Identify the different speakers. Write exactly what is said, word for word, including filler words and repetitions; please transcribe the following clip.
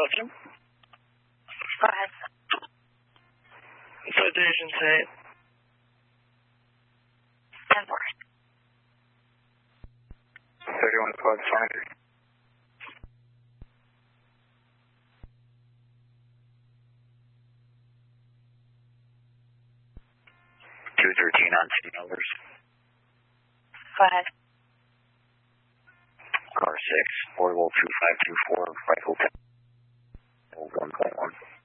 Speaker 1: Belgium.
Speaker 2: Go ahead.
Speaker 1: Citation say.
Speaker 2: ten four.
Speaker 3: thirty-one Quad Finder. two thirteen on city numbers.
Speaker 2: Go ahead.
Speaker 3: Car six, Orwell two five two four, rifle ten, one point one.